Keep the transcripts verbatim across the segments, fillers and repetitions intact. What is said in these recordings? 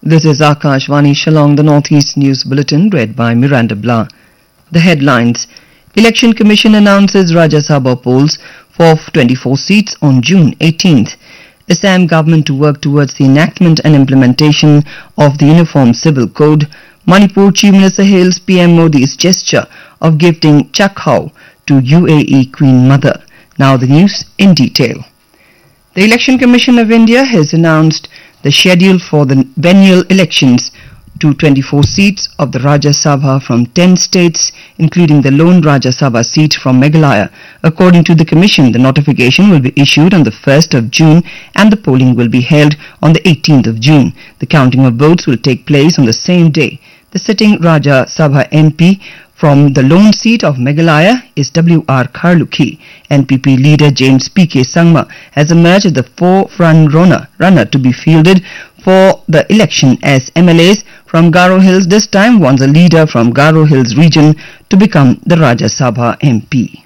This is Akashvani Shillong, the Northeast News Bulletin, read by Miranda Blah. The headlines. Election Commission announces Rajya Sabha polls for twenty-four seats on June eighteenth. Assam government to work towards the enactment and implementation of the Uniform Civil Code. Manipur Chief Minister hails P M Modi's gesture of gifting Chakhau to U A E Queen Mother. Now the news in detail. The Election Commission of India has announced the schedule for the biennial elections to twenty-four seats of the Rajya Sabha from ten states, including the lone Rajya Sabha seat from Meghalaya. According to the Commission, the notification will be issued on the first of June and the polling will be held on the eighteenth of June. The counting of votes will take place on the same day. The sitting Rajya Sabha M P from the lone seat of Meghalaya is W R Kharlukhi. N P P leader James P K Sangma has emerged as the four-front runner, runner to be fielded for the election as M L As from Garo Hills this time wants a leader from Garo Hills region to become the Rajya Sabha M P.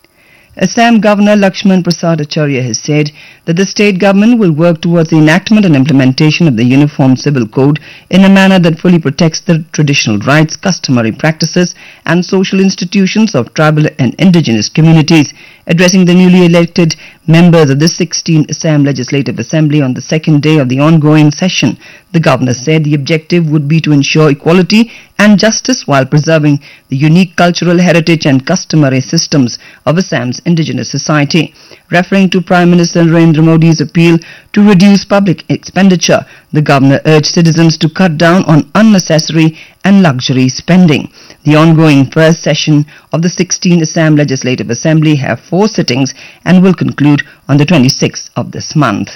Assam Governor Lakshman Prasad Acharya has said that the state government will work towards the enactment and implementation of the Uniform Civil Code in a manner that fully protects the traditional rights, customary practices and social institutions of tribal and indigenous communities. Addressing the newly elected members of the sixteenth Assam Legislative Assembly on the second day of the ongoing session, the governor said the objective would be to ensure equality and justice while preserving the unique cultural heritage and customary systems of Assam's indigenous society. Referring to Prime Minister Narendra Modi's appeal to reduce public expenditure, the governor urged citizens to cut down on unnecessary and luxury spending. The ongoing first session of the sixteenth Assam Legislative Assembly have four sittings and will conclude on the twenty-sixth of this month.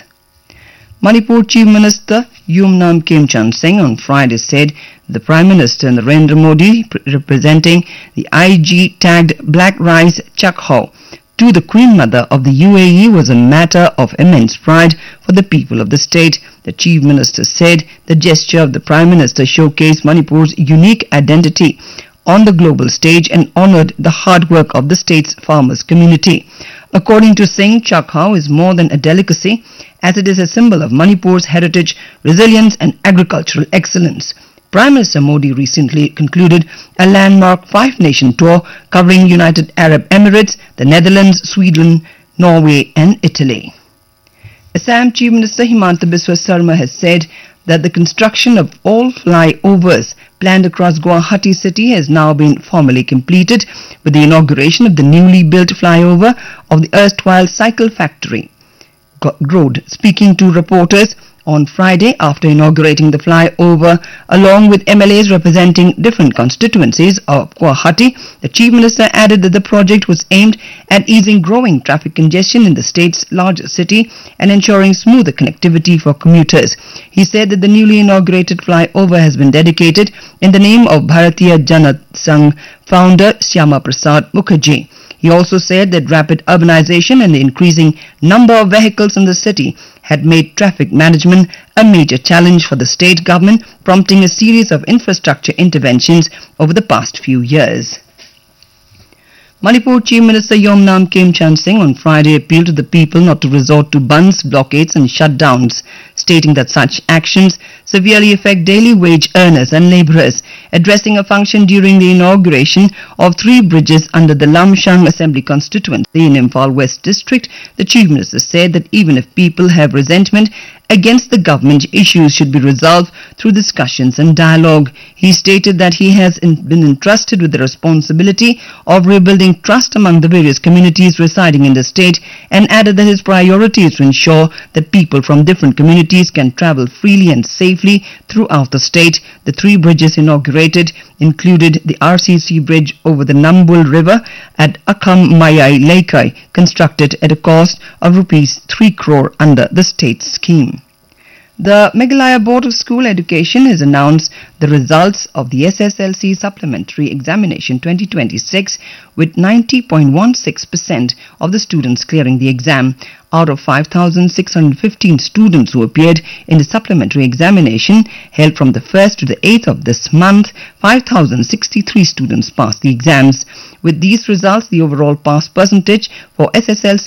Manipur Chief Minister Yumnam Khemchand Singh on Friday said the Prime Minister Narendra Modi representing the I G-tagged black rice Chakhau to the Queen Mother of the U A E was a matter of immense pride for the people of the state. The Chief Minister said the gesture of the Prime Minister showcased Manipur's unique identity on the global stage and honored the hard work of the state's farmers community. According to Singh, Chakhau is more than a delicacy as it is a symbol of Manipur's heritage, resilience and agricultural excellence. Prime Minister Modi recently concluded a landmark five-nation tour covering United Arab Emirates, the Netherlands, Sweden, Norway and Italy. Assam Chief Minister Himanta Biswa Sarma has said that the construction of all flyovers planned across Guwahati city has now been formally completed with the inauguration of the newly built flyover of the erstwhile cycle factory road. Speaking to reporters on Friday after inaugurating the flyover along with M L As representing different constituencies of Guwahati, the Chief Minister added that the project was aimed at easing growing traffic congestion in the state's largest city and ensuring smoother connectivity for commuters. He said that the newly inaugurated flyover has been dedicated in the name of Bharatiya Janata Sangh founder Syama Prasad Mukherjee. He also said that rapid urbanization and the increasing number of vehicles in the city had made traffic management a major challenge for the state government, prompting a series of infrastructure interventions over the past few years. Manipur Chief Minister Yumnam Khemchand Singh on Friday appealed to the people not to resort to bunds, blockades and shutdowns, stating that such actions severely affect daily wage earners and labourers. Addressing a function during the inauguration of three bridges under the Lamshang Assembly constituency in Imphal West District, the Chief Minister said that even if people have resentment against the government, issues should be resolved through discussions and dialogue. He stated that he has in, been entrusted with the responsibility of rebuilding trust among the various communities residing in the state and added that his priority is to ensure that people from different communities can travel freely and safely throughout the state. The three bridges inaugurated included the R C C bridge over the Nambul River at Akham Mayai Laikai, constructed at a cost of rupees three crore under the state scheme. The Meghalaya Board of School Education has announced the results of the S S L C Supplementary Examination twenty twenty-six with ninety point one six percent of the students clearing the exam. Out of five thousand six hundred fifteen students who appeared in the supplementary examination held from the first to the eighth of this month, five thousand sixty-three students passed the exams. With these results, the overall pass percentage for S S L C